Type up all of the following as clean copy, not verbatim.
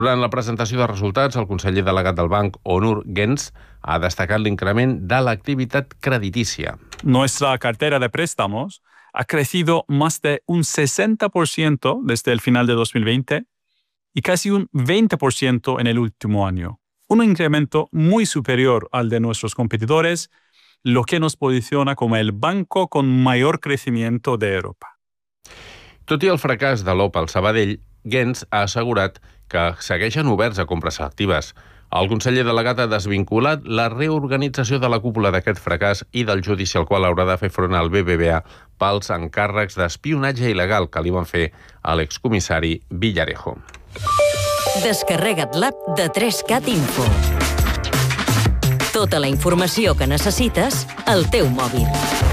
Durant la presentació de resultats, el conseller delegat del banc, Onur Genç, ha destacat l'increment de l'activitat creditícia. Nuestra cartera de préstamos ha crecido más de un 60% desde el final de 2020 y casi un 20% en el último año. Un incremento muy superior al de nuestros competidores, lo que nos posiciona como el banco con mayor crecimiento de Europa. Tot i el fracàs de l'Opel Sabadell, Genç ha assegurat que segueixen oberts a compres selectives. El conseller delegat ha desvinculat la reorganització de la cúpula d'aquest fracàs i del judici al qual haurà de fer front al BBVA pels encàrrecs d'espionatge il·legal que li van fer a l'excomissari Villarejo. Descarrega't l'app de 3CAT Info. Tota la informació que necessites al teu mòbil.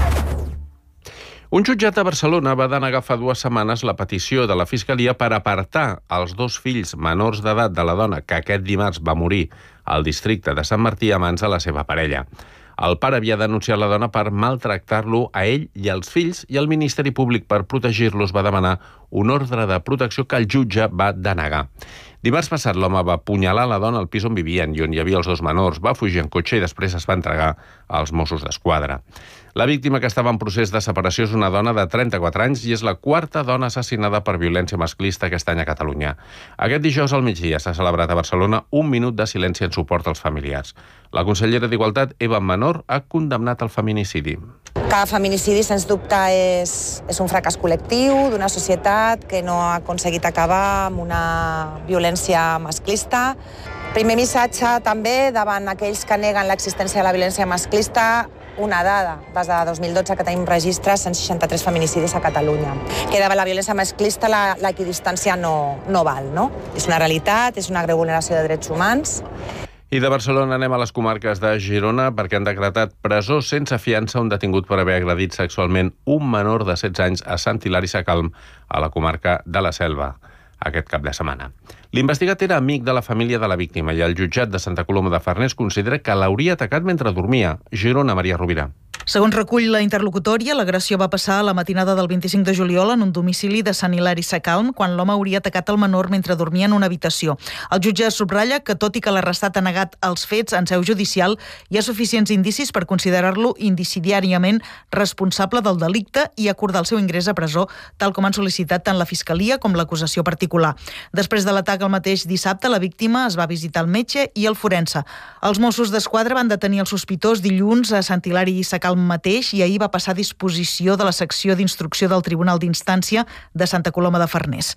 Un jutjat a Barcelona va denegar fa 2 setmanes la petició de la Fiscalia per apartar els 2 fills menors d'edat de la dona que aquest dimarts va morir al districte de Sant Martí a mans de la seva parella. El pare havia denunciat la dona per maltractar-lo a ell i als fills i el Ministeri Públic per protegir-los va demanar un ordre de protecció que el jutge va denegar. Dimarts passat l'home va apunyalar la dona al pis on vivien i on hi havia els 2 menors, va fugir en cotxe i després es va entregar als Mossos d'Esquadra. La víctima, que estava en procés de separació, és una dona de 34 anys i és la 4ª dona assassinada per violència masclista aquest any a Catalunya. Aquest dijous al migdia s'ha celebrat a Barcelona un minut de silenci en suport als familiars. La consellera d'Igualtat, Eva Menor, ha condemnat el feminicidi. Cada feminicidi, sens dubte, és un fracàs col·lectiu d'una societat que no ha aconseguit acabar amb una violència masclista. Primer missatge també davant aquells que neguen l'existència de la violència masclista, una dada, des de 2012 que tenim registres, 163 feminicidis a Catalunya. Que davant la violència masclista l'equidistància no val, no? És una realitat, és una greu vulneració de drets humans. I de Barcelona anem a les comarques de Girona perquè han decretat presó sense fiança un detingut per haver agredit sexualment un menor de 16 anys a Sant Hilari Sacalm, a la comarca de la Selva, aquest cap de setmana. L'investigat era amic de la família de la víctima i el jutjat de Santa Coloma de Farners considera que l'hauria atacat mentre dormia. Girona, Maria Rovira. Segons recull la interlocutòria, l'agressió va passar a la matinada del 25 de juliol en un domicili de Sant Hilari Sacalm, quan l'home hauria atacat el menor mentre dormia en una habitació. El jutge subratlla que, tot i que l'arrestat ha negat els fets en seu judicial, hi ha suficients indicis per considerar-lo indicidiàriament responsable del delicte i acordar el seu ingrés a presó, tal com han sol·licitat tant la Fiscalia com l'acusació particular. Després de l'atac el mateix dissabte, la víctima es va visitar el metge i el forense. Els Mossos d'Esquadra van detenir el sospitós dilluns a Sant Hilari Sacalm mateix i ahir va passar a disposició de la secció d'instrucció del Tribunal d'Instància de Santa Coloma de Farners.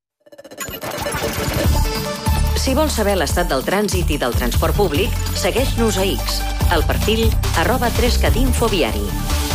Si vols saber l'estat del trànsit i del transport públic, segueix-nos a X, al perfil @3catinfoviari.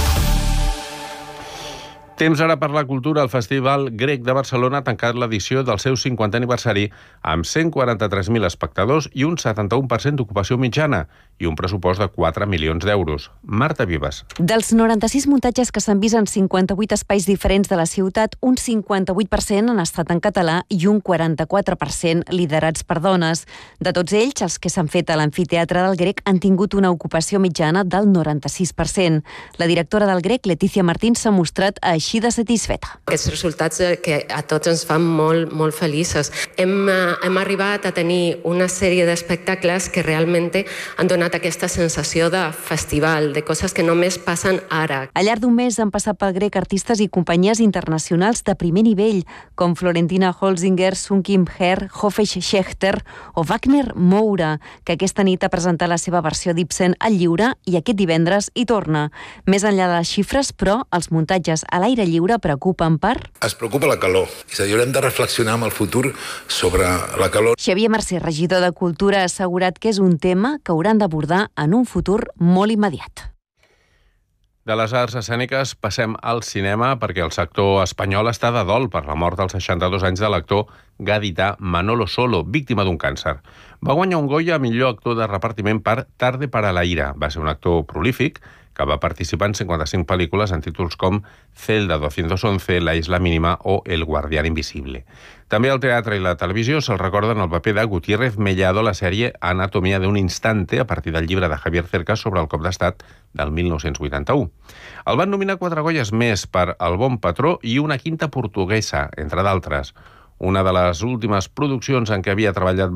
Temps ara per la cultura. El Festival Grec de Barcelona ha tancat l'edició del seu 50è aniversari amb 143.000 espectadors i un 71% d'ocupació mitjana i un pressupost de 4 milions d'euros. Marta Vives. Dels 96 muntatges que s'han vist en 58 espais diferents de la ciutat, un 58% han estat en català i un 44% liderats per dones. De tots ells, els que s'han fet a l'amfiteatre del Grec han tingut una ocupació mitjana del 96%. La directora del Grec, Letícia Martín, s'ha mostrat així de satisfeta. Aquests resultats que a tots ens fan molt feliços. Hem arribat a tenir una sèrie d'espectacles que realment han donat aquesta sensació de festival, de coses que només passen ara. Al llarg d'un mes han passat pel Grec artistes i companyies internacionals de primer nivell, com Florentina Holzinger, Sun Kim Her, Hofesh Schechter o Wagner Moura, que aquesta nit ha presentat la seva versió d'Ibsen al lliure i aquest divendres hi torna. Més enllà de les xifres, però, els muntatges a l'aire lliure preocupen per... Es preocupa la calor. És a dir, haurem de reflexionar amb el futur sobre la calor. Xavier Mercè, regidor de Cultura, ha assegurat que és un tema que hauran d'abordar en un futur molt immediat. De les arts escèniques passem al cinema perquè el sector espanyol està de dol per la mort als 62 anys de l'actor gadità Manolo Solo, víctima d'un càncer. Va guanyar un Goya a millor actor de repartiment per Tarde para la ira. Va ser un actor prolífic que va participar en 55 pel·lícules en títols com Celda 211, La isla mínima o El guardián invisible. També al teatre i la televisió se'l recorden el paper de Gutiérrez Mellado a la sèrie Anatomía de un instante, a partir del llibre de Javier Cercas sobre el cop d'estat del 1981. El van nominar 4 Goyes més per El bon patró i una quinta portuguesa, entre d'altres. Una de les últimes produccions en què havia treballat